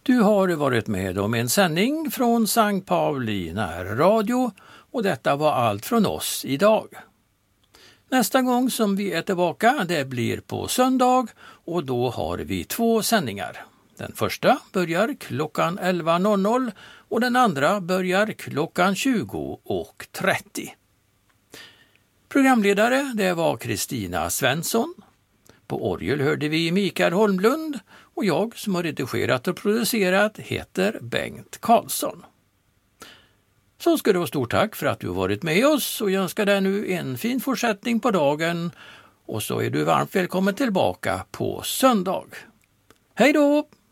Du har varit med om en sändning från Sankt Pauli närradio och detta var allt från oss idag. Nästa gång som vi är tillbaka det blir på söndag och då har vi 2 sändningar. Den första börjar klockan 11.00 och den andra börjar klockan 20.30. Programledare det var Kristina Svensson. På orgel hörde vi Mikael Holmlund och jag som har redigerat och producerat heter Bengt Karlsson. Så ska det vara stort tack för att du har varit med oss och jag önskar dig nu en fin fortsättning på dagen och så är du varmt välkommen tillbaka på söndag. Hej då!